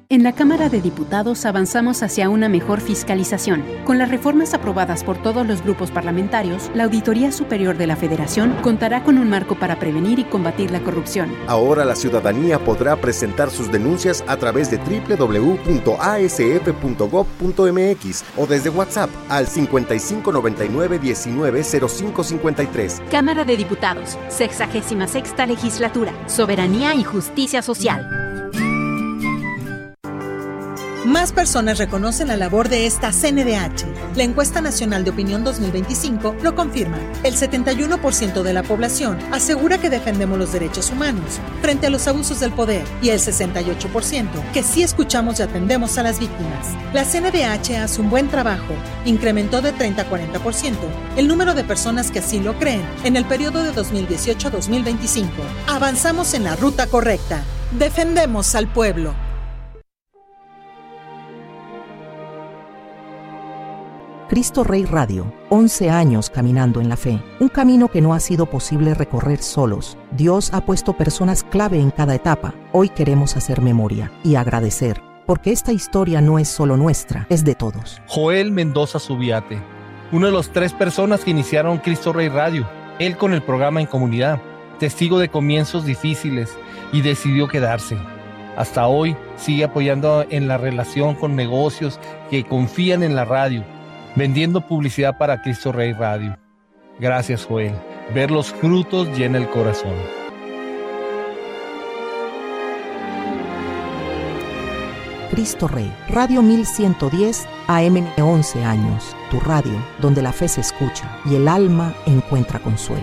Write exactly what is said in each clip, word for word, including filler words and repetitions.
En la Cámara de Diputados avanzamos hacia una mejor fiscalización. Con las reformas aprobadas por todos los grupos parlamentarios, la Auditoría Superior de la Federación contará con un marco para prevenir y combatir la corrupción. Ahora la ciudadanía podrá presentar sus denuncias a través de doble u doble u doble u punto a s f punto gob punto m x o desde WhatsApp al cincuenta y cinco noventa y nueve diecinueve cero cinco cincuenta y tres. Cámara de Diputados, sexagésima sexta Legislatura, Soberanía y Justicia Social. Más personas reconocen la labor de esta C N D H. La Encuesta Nacional de Opinión dos mil veinticinco lo confirma. El setenta y uno por ciento de la población asegura que defendemos los derechos humanos frente a los abusos del poder y el sesenta y ocho por ciento que sí escuchamos y atendemos a las víctimas. La C N D H hace un buen trabajo. Incrementó de treinta a cuarenta por ciento el número de personas que así lo creen en el periodo de dos mil dieciocho a dos mil veinticinco. Avanzamos en la ruta correcta. Defendemos al pueblo. Cristo Rey Radio, once años caminando en la fe, un camino que no ha sido posible recorrer solos. Dios ha puesto personas clave en cada etapa. Hoy queremos hacer memoria y agradecer, porque esta historia no es solo nuestra, es de todos. Joel Mendoza Subiate, uno de los tres personas que iniciaron Cristo Rey Radio, él con el programa en comunidad, testigo de comienzos difíciles y decidió quedarse. Hasta hoy sigue apoyando en la relación con negocios que confían en la radio, vendiendo publicidad para Cristo Rey Radio. Gracias, Joel. Ver los frutos llena el corazón. Cristo Rey, Radio mil ciento diez, A M once años. Tu radio, donde la fe se escucha y el alma encuentra consuelo.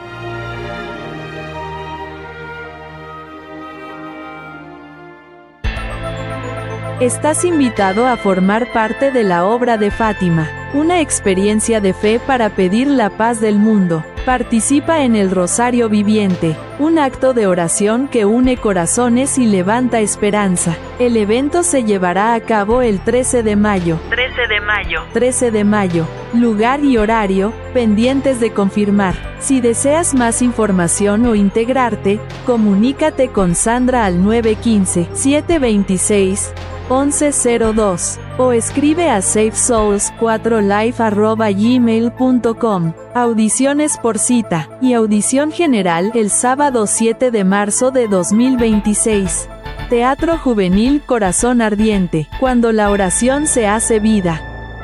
Estás invitado a formar parte de la obra de Fátima, una experiencia de fe para pedir la paz del mundo. Participa en el Rosario Viviente, un acto de oración que une corazones y levanta esperanza. El evento se llevará a cabo el trece de mayo. trece de mayo. trece de mayo. Lugar y horario, pendientes de confirmar. Si deseas más información o integrarte, comunícate con Sandra al nueve uno cinco, siete dos seis, once cero dos o escribe a safe souls cuatro live arroba gmail punto com. Audiciones por cita y audición general el sábado siete de marzo de dos mil veintiséis. Teatro Juvenil Corazón Ardiente, cuando la oración se hace vida.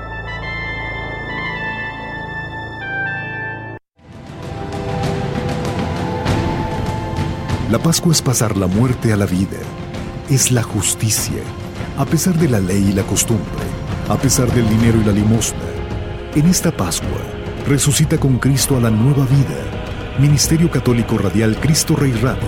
La Pascua es pasar la muerte a la vida. Es la justicia. A pesar de la ley y la costumbre, a pesar del dinero y la limosna, en esta Pascua, resucita con Cristo a la nueva vida. Ministerio Católico Radial Cristo Rey Radio.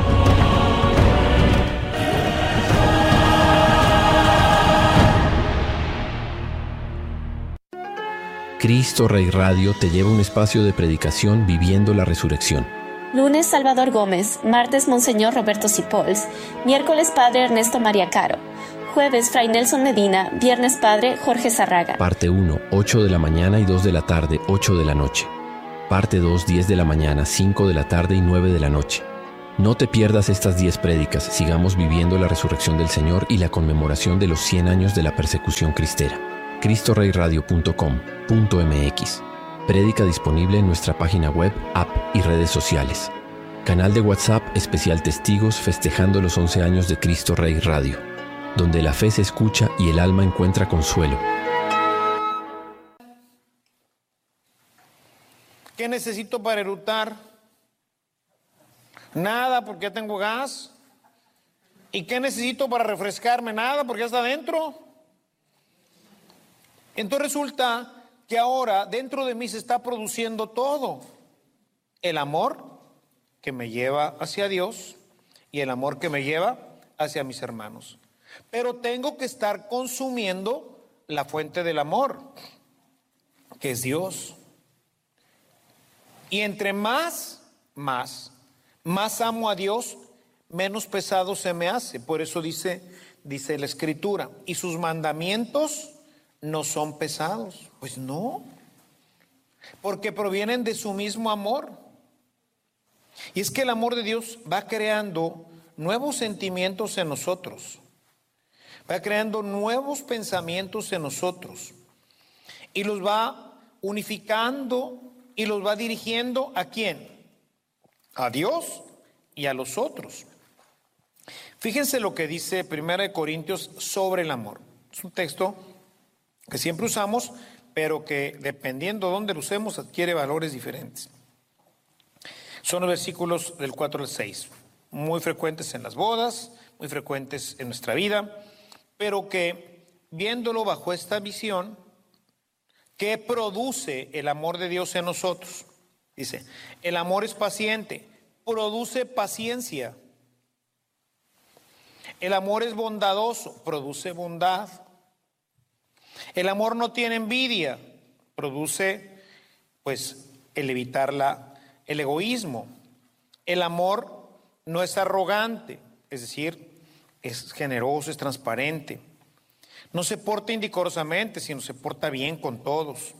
Cristo Rey Radio te lleva a un espacio de predicación viviendo la resurrección. Lunes, Salvador Gómez. Martes, Monseñor Roberto Cipols. Miércoles, Padre Ernesto María Caro. Jueves, Fray Nelson Medina. Viernes, Padre Jorge Zarraga. Parte uno, ocho de la mañana y dos de la tarde, ocho de la noche. Parte dos, diez de la mañana, cinco de la tarde y nueve de la noche. No te pierdas estas diez prédicas. Sigamos viviendo la resurrección del Señor y la conmemoración de los cien años de la persecución cristera. cristo rey radio punto com punto m x. Prédica disponible en nuestra página web, app y redes sociales. Canal de WhatsApp especial Testigos festejando los once años de Cristo Rey Radio, donde la fe se escucha y el alma encuentra consuelo. ¿Qué necesito para eructar? Nada, porque ya tengo gas. ¿Y qué necesito para refrescarme? Nada, porque ya está adentro. Entonces resulta que ahora dentro de mí se está produciendo todo. El amor que me lleva hacia Dios y el amor que me lleva hacia mis hermanos. Pero tengo que estar consumiendo la fuente del amor, que es Dios. Y entre más, más, más amo a Dios, menos pesado se me hace. Por eso dice, dice la Escritura, y sus mandamientos no son pesados. Pues no, porque provienen de su mismo amor. Y es que el amor de Dios va creando nuevos sentimientos en nosotros. va creando nuevos pensamientos en nosotros y los va unificando y los va dirigiendo ¿a quién? A Dios y a los otros. Fíjense lo que dice primera de Corintios sobre el amor. Es un texto que siempre usamos, pero que dependiendo de dónde lo usemos adquiere valores diferentes. Son los versículos del cuatro al seis, muy frecuentes en las bodas, muy frecuentes en nuestra vida, pero que viéndolo bajo esta visión, ¿qué produce el amor de Dios en nosotros? Dice, el amor es paciente, produce paciencia. El amor es bondadoso, produce bondad. El amor no tiene envidia, produce pues el evitar la, el egoísmo. El amor no es arrogante, es decir, es generoso, es transparente. No se porta indecorosamente, sino se porta bien con todos.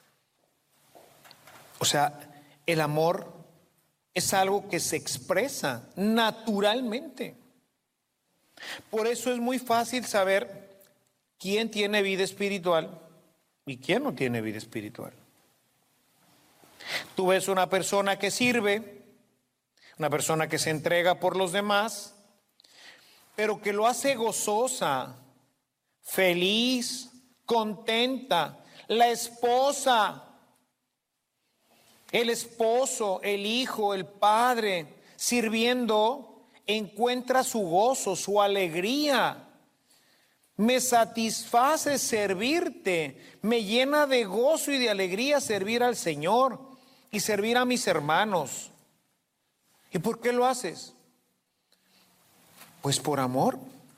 O sea, el amor es algo que se expresa naturalmente. Por eso es muy fácil saber quién tiene vida espiritual y quién no tiene vida espiritual. Tú ves una persona que sirve, una persona que se entrega por los demás, pero que lo hace gozosa, feliz, contenta. La esposa, el esposo, el hijo, el padre, sirviendo, encuentra su gozo, su alegría. Me satisface servirte, me llena de gozo y de alegría servir al Señor y servir a mis hermanos. ¿Y por qué lo haces? Pues por amor.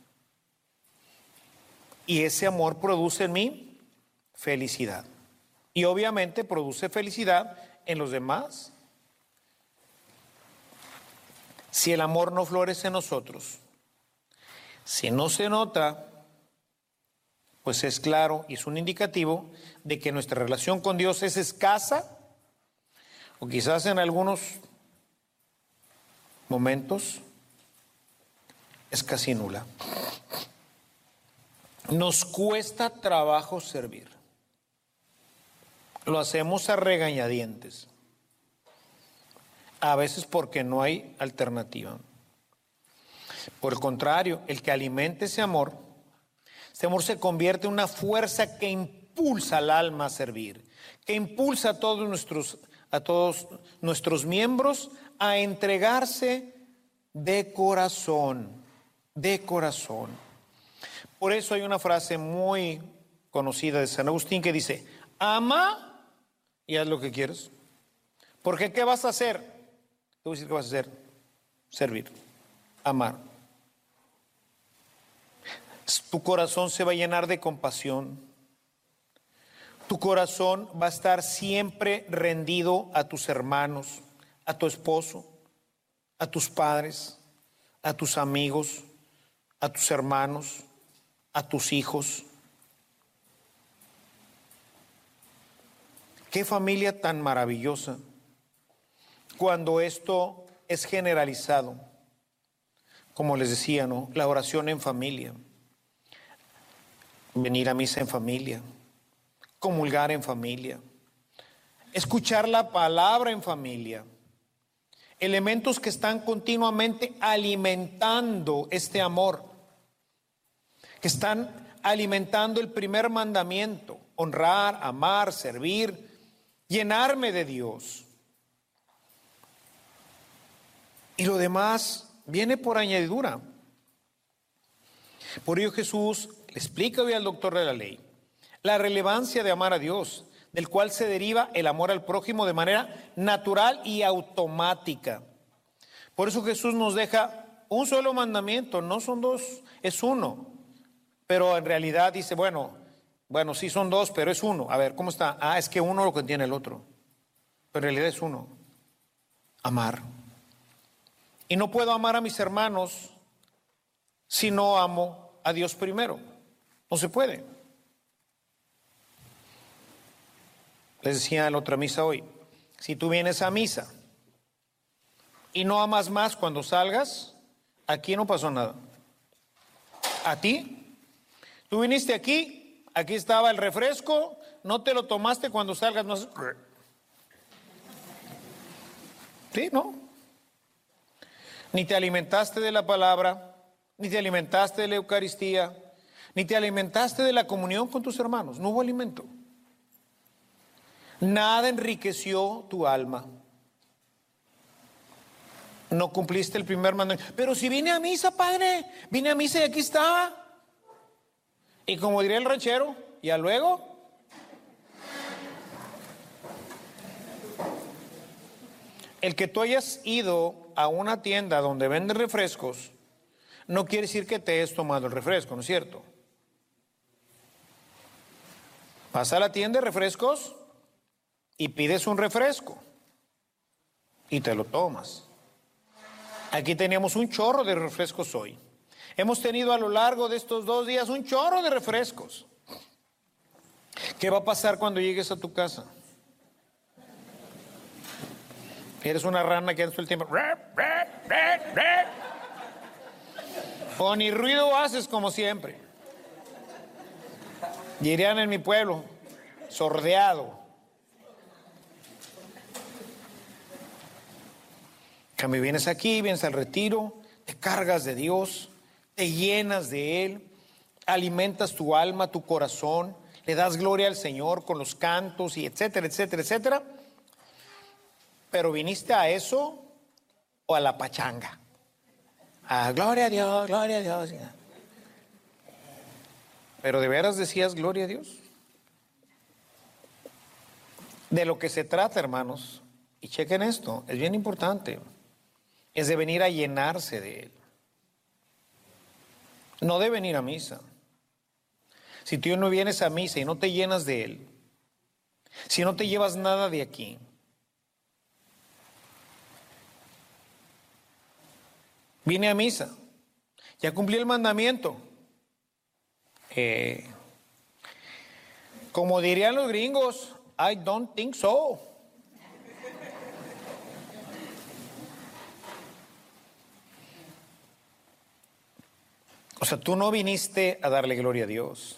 Y ese amor produce en mí felicidad. Y obviamente produce felicidad en los demás. Si el amor no florece en nosotros, si no se nota, pues es claro y es un indicativo de que nuestra relación con Dios es escasa o quizás en algunos momentos es casi nula. Nos cuesta trabajo servir. Lo hacemos a regañadientes. A veces porque no hay alternativa. Por el contrario, el que alimente ese amor, ese amor se convierte en una fuerza que impulsa al alma a servir, que impulsa a todos nuestros, a todos nuestros miembros a entregarse de corazón, de corazón. Por eso hay una frase muy conocida de San Agustín que dice, ama y haz lo que quieres. Porque ¿qué vas a hacer? Te voy a decir qué vas a hacer. Servir, amar. Tu corazón se va a llenar de compasión. Tu corazón va a estar siempre rendido a tus hermanos, a tu esposo, a tus padres, a tus amigos, a tus hermanos, a tus hijos. Qué familia tan maravillosa cuando esto es generalizado. Como les decía, ¿no? La oración en familia, venir a misa en familia, comulgar en familia, escuchar la palabra en familia. Elementos que están continuamente alimentando este amor, que están alimentando el primer mandamiento, honrar, amar, servir, llenarme de Dios. Y lo demás viene por añadidura. Por ello Jesús le explica hoy al doctor de la ley la relevancia de amar a Dios, del cual se deriva el amor al prójimo de manera natural y automática. Por eso Jesús nos deja un solo mandamiento, no son dos, es uno. Pero en realidad dice, bueno, bueno, sí son dos, pero es uno. A ver, ¿cómo está? Ah, es que uno lo contiene el otro. Pero en realidad es uno. Amar. Y no puedo amar a mis hermanos si no amo a Dios primero. No se puede. Les decía en la otra misa hoy, si tú vienes a misa y no amas más cuando salgas, aquí no pasó nada. A ti Tú viniste aquí, aquí estaba el refresco, no te lo tomaste cuando salgas, no. Sí, ¿no? Ni te alimentaste de la palabra, ni te alimentaste de la Eucaristía, ni te alimentaste de la comunión con tus hermanos. No hubo alimento. Nada enriqueció tu alma. No cumpliste el primer mandamiento. Pero si vine a misa, padre, vine a misa y aquí estaba. Y como diría el ranchero, ¿ya luego? El que tú hayas ido a una tienda donde venden refrescos, no quiere decir que te hayas tomado el refresco, ¿no es cierto? Vas a la tienda de refrescos y pides un refresco y te lo tomas. Aquí teníamos un chorro de refrescos hoy. Hemos tenido a lo largo de estos dos días un chorro de refrescos. ¿Qué va a pasar cuando llegues a tu casa? Eres una rana que anda todo el tiempo. O ni ruido haces como siempre. Dirían en mi pueblo, sordeado. Cuando vienes aquí, vienes al retiro, te cargas de Dios, te llenas de Él, alimentas tu alma, tu corazón, le das gloria al Señor con los cantos y etcétera, etcétera, etcétera. Pero viniste a eso o a la pachanga. A gloria a Dios, gloria a Dios. Pero ¿de veras decías gloria a Dios? De lo que se trata, hermanos, y chequen esto, es bien importante, es de venir a llenarse de Él. No de venir a misa. Si tú no vienes a misa y no te llenas de Él, si no te llevas nada de aquí, vine a misa, ya cumplí el mandamiento. Eh, como dirían los gringos, I don't think so. O sea, tú no viniste a darle gloria a Dios.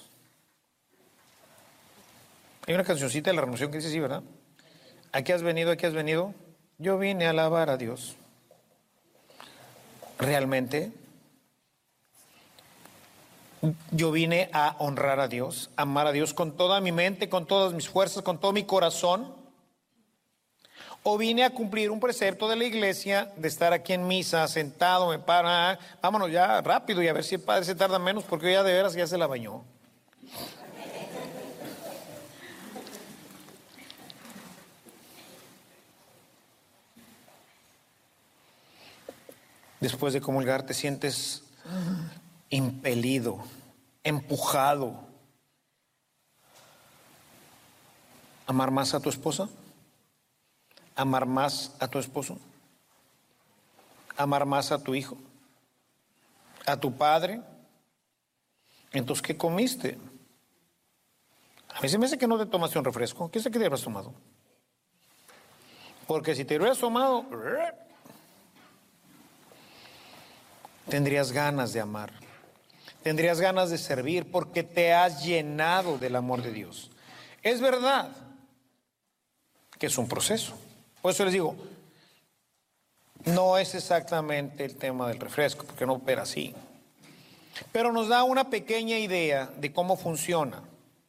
Hay una cancioncita de La Renovación que dice así, ¿verdad? ¿A qué has venido? ¿A qué has venido? Yo vine a alabar a Dios. ¿Realmente? Yo vine a honrar a Dios, a amar a Dios con toda mi mente, con todas mis fuerzas, con todo mi corazón. O vine a cumplir un precepto de la iglesia, de estar aquí en misa, sentado, me para, vámonos ya rápido y a ver si el padre se tarda menos, porque ya de veras ya se la bañó. Después de comulgar te sientes impelido, empujado. ¿Amar más a tu esposa? ¿Amar más a tu esposo? ¿Amar más a tu hijo? ¿A tu padre? Entonces, ¿qué comiste? A mí se me hace que no te tomaste un refresco. ¿Qué sé que te habrás tomado? Porque si te hubieras tomado, tendrías ganas de amar, tendrías ganas de servir, porque te has llenado del amor de Dios. Es verdad que es un proceso. Por eso les digo, no es exactamente el tema del refresco, porque no opera así. Pero nos da una pequeña idea de cómo funciona.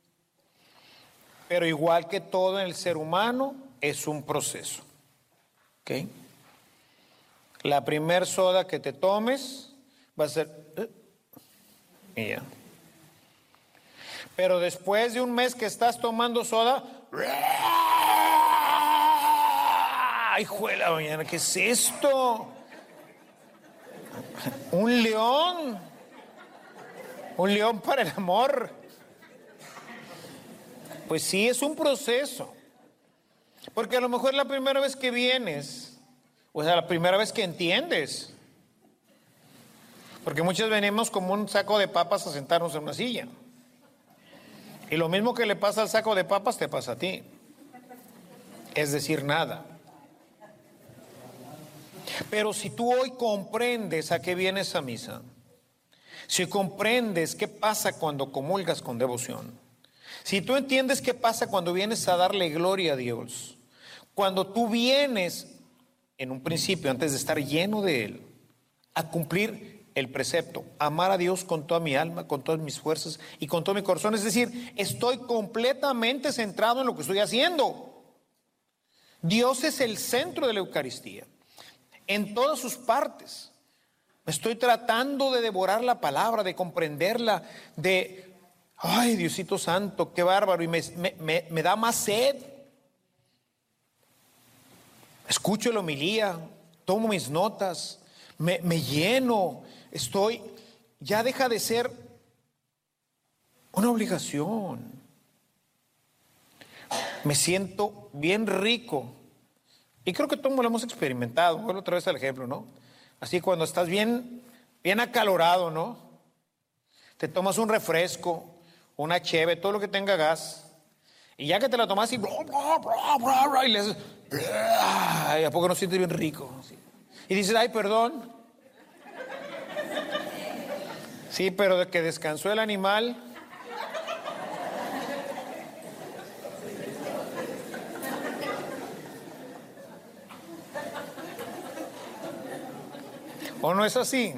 Pero igual que todo en el ser humano, es un proceso. ¿Ok? La primer soda que te tomes va a ser... Uh, y ya. Pero después de un mes que estás tomando soda... ¡Ay, juela mañana! ¿Qué es esto? ¿Un león? ¿Un león para el amor? Pues sí, es un proceso. Porque a lo mejor es la primera vez que vienes, o sea, la primera vez que entiendes. Porque muchos venimos como un saco de papas a sentarnos en una silla. Y lo mismo que le pasa al saco de papas te pasa a ti. Es decir, nada. Pero si tú hoy comprendes a qué vienes a misa, si comprendes qué pasa cuando comulgas con devoción, si tú entiendes qué pasa cuando vienes a darle gloria a Dios, cuando tú vienes en un principio, antes de estar lleno de Él, a cumplir el precepto, amar a Dios con toda mi alma, con todas mis fuerzas y con todo mi corazón, es decir, estoy completamente centrado en lo que estoy haciendo. Dios es el centro de la Eucaristía, en todas sus partes. Estoy tratando de devorar la palabra, de comprenderla, de, ay, Diosito Santo, qué bárbaro, y me, me, me, me da más sed. Escucho la homilía, tomo mis notas, me, me lleno, estoy, ya deja de ser una obligación. Me siento bien rico. Y creo que todos lo hemos experimentado. Vuelvo otra vez al ejemplo, ¿no? Así cuando estás bien, bien acalorado, ¿no? Te tomas un refresco, una cheve, todo lo que tenga gas. Y ya que te la tomas y, y le haces, ¿y a poco no sientes bien rico? Y dices, ay, perdón. Sí, pero de que descansó el animal. ¿O no es así?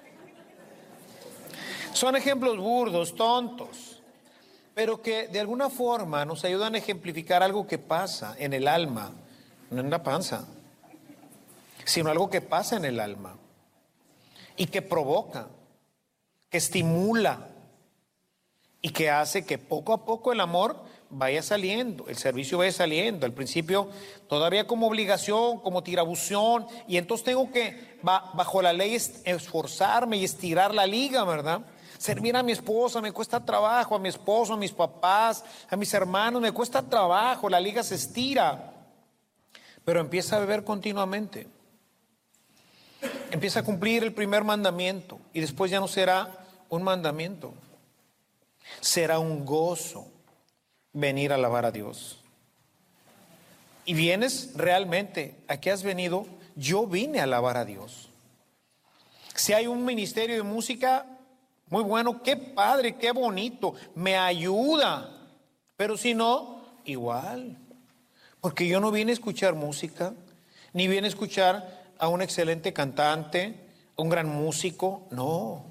Son ejemplos burdos, tontos, pero que de alguna forma nos ayudan a ejemplificar algo que pasa en el alma, no en la panza, sino algo que pasa en el alma y que provoca, que estimula y que hace que poco a poco el amor vaya saliendo, el servicio vaya saliendo. Al principio todavía como obligación, como tirabución, y entonces tengo que, bajo la ley, esforzarme y estirar la liga, ¿verdad? Servir a mi esposa me cuesta trabajo, a mi esposo, a mis papás, a mis hermanos, me cuesta trabajo, la liga se estira, pero empieza a beber continuamente. Empieza a cumplir el primer mandamiento y después ya no será un mandamiento, será un gozo venir a alabar a Dios. Y vienes realmente, ¿a qué has venido? Yo vine a alabar a Dios. Si hay un ministerio de música, muy bueno, qué padre, qué bonito, me ayuda. Pero si no, igual. Porque yo no vine a escuchar música, ni vine a escuchar a un excelente cantante, a un gran músico, no.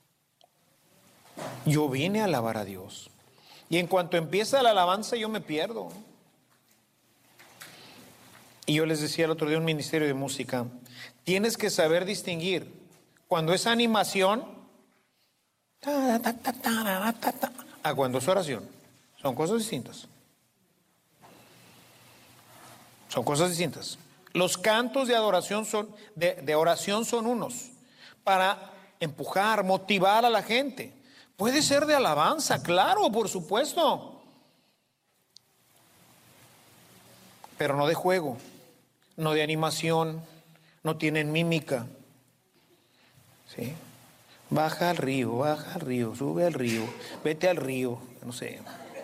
Yo vine a alabar a Dios. Y en cuanto empieza la alabanza, yo me pierdo. Y yo les decía el otro día en un ministerio de música, tienes que saber distinguir cuando es animación a cuando es oración. Son cosas distintas. Son cosas distintas. Los cantos de adoración son, de, de oración son unos, para empujar, motivar a la gente. Puede ser de alabanza, claro, por supuesto. Pero no de juego, no de animación, no tienen mímica. ¿Sí? Baja al río, baja al río, sube al río, vete al río, no sé.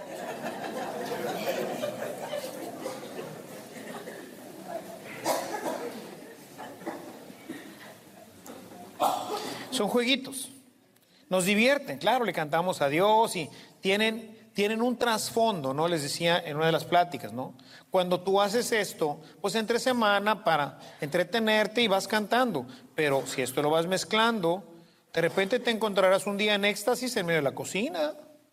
Son jueguitos. Nos divierten, claro, le cantamos a Dios y tienen, tienen un trasfondo, ¿no? Les decía en una de las pláticas, ¿no? Cuando tú haces esto, pues entre semana para entretenerte y vas cantando. Pero si esto lo vas mezclando, de repente te encontrarás un día en éxtasis en medio de la cocina.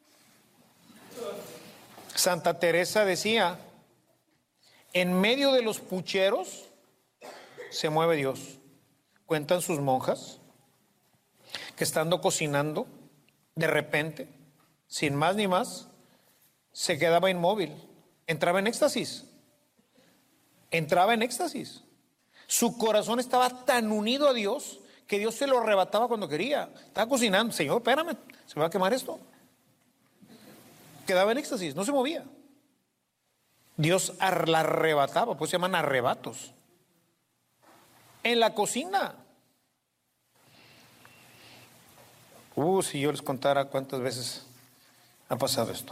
Santa Teresa decía, en medio de los pucheros se mueve Dios. Cuentan sus monjas que estando cocinando, de repente, sin más ni más, se quedaba inmóvil, entraba en éxtasis, entraba en éxtasis. Su corazón estaba tan unido a Dios que Dios se lo arrebataba cuando quería. Estaba cocinando, Señor, espérame, se me va a quemar esto. Quedaba en éxtasis, no se movía. Dios la arrebataba, pues se llaman arrebatos. En la cocina. Uh, si yo les contara cuántas veces ha pasado esto.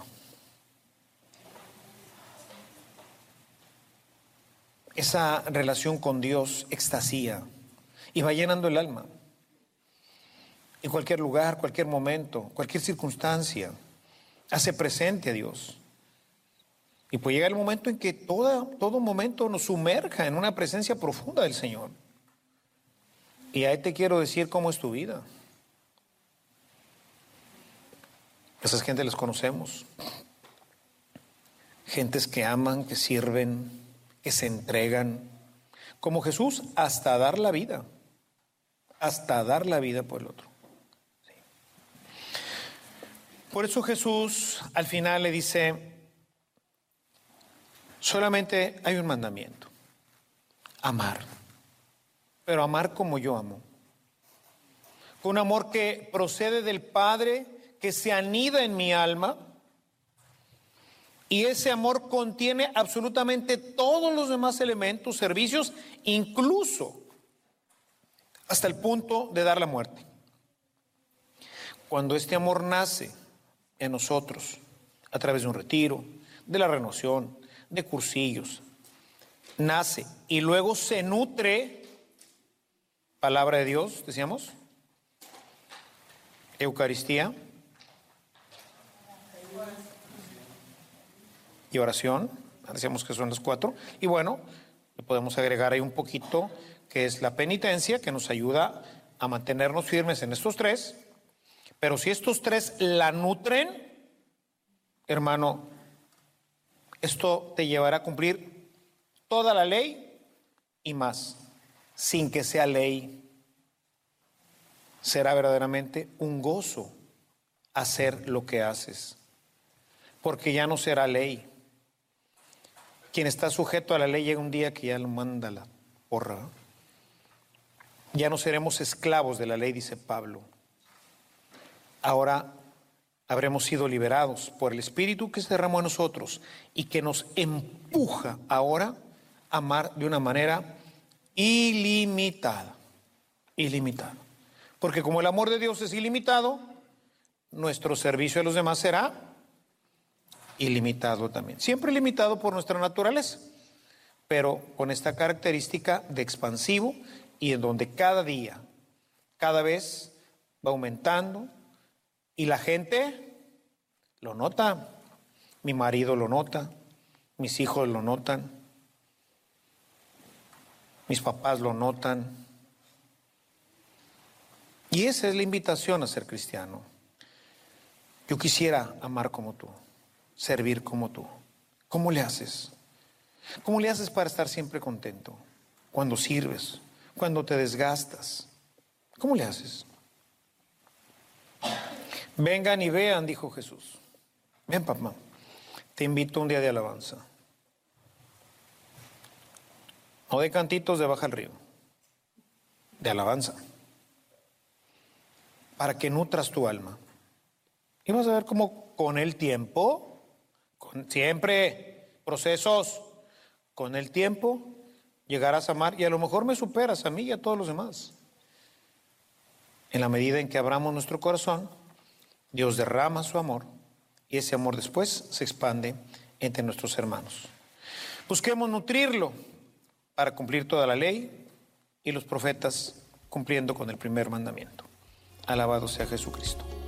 Esa relación con Dios extasía y va llenando el alma. en cualquier lugar, cualquier momento, cualquier circunstancia. Hace presente a Dios. Y pues llega el momento en que toda, todo momento nos sumerja en una presencia profunda del Señor. Y ahí te quiero decir cómo es tu vida. Esas gentes las conocemos. Gentes que aman, que sirven, que se entregan, como Jesús, hasta dar la vida. Hasta dar la vida por el otro. Sí. Por eso Jesús al final le dice, solamente hay un mandamiento, amar, pero amar como yo amo. Un amor que procede del Padre, que se anida en mi alma, y ese amor contiene absolutamente todos los demás elementos, servicios, incluso hasta el punto de dar la muerte. Cuando este amor nace en nosotros, a través de un retiro, de la renovación, de cursillos, nace y luego se nutre, palabra de Dios, decíamos, Eucaristía y oración, decíamos que son las cuatro, y bueno, le podemos agregar ahí un poquito, que es la penitencia, que nos ayuda a mantenernos firmes en estos tres, pero si estos tres la nutren, hermano, esto te llevará a cumplir toda la ley y más, sin que sea ley. Será verdaderamente un gozo hacer lo que haces, porque ya no será ley. Quien está sujeto a la ley llega un día que ya lo manda la porra. Ya no seremos esclavos de la ley, dice Pablo. Ahora habremos sido liberados por el Espíritu que se derramó en nosotros y que nos empuja ahora a amar de una manera ilimitada. Ilimitada. Porque como el amor de Dios es ilimitado, nuestro servicio a los demás será ilimitado también. Siempre limitado por nuestra naturaleza, pero con esta característica de expansivo y en donde cada día, cada vez va aumentando y la gente lo nota. Mi marido lo nota, mis hijos lo notan, mis papás lo notan. Y esa es la invitación a ser cristiano. Yo quisiera amar como tú, servir como tú. ¿Cómo le haces? ¿Cómo le haces para estar siempre contento? Cuando sirves, cuando te desgastas. ¿Cómo le haces? Vengan y vean, dijo Jesús. Ven, papá, te invito un día de alabanza. No de cantitos de Baja el Río, de alabanza. Para que nutras tu alma. Y vas a ver cómo con el tiempo, con siempre procesos, con el tiempo llegarás a amar y a lo mejor me superas a mí y a todos los demás. En la medida en que abramos nuestro corazón, Dios derrama su amor y ese amor después se expande entre nuestros hermanos. Busquemos nutrirlo para cumplir toda la ley y los profetas cumpliendo con el primer mandamiento. Alabado sea Jesucristo.